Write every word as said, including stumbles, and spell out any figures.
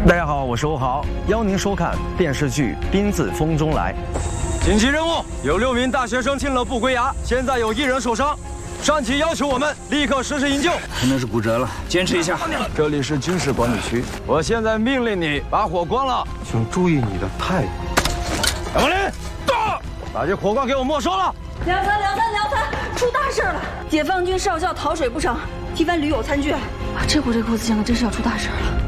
大家好，我是欧豪，邀您收看电视剧《宾自风中来》。紧急任务，有六名大学生进了不归崖，现在有一人受伤，上级要求我们立刻实施营救。 可能是骨折了，坚持一下。 这里是军事管理区，我现在命令你把火关了，请注意你的态度。杨文林，到，把这火罐给我没收了。 梁三，梁三，梁三，出大事了！解放军少校逃水不成，提翻驴友参军。啊，这回这寇子将可真是要出大事了。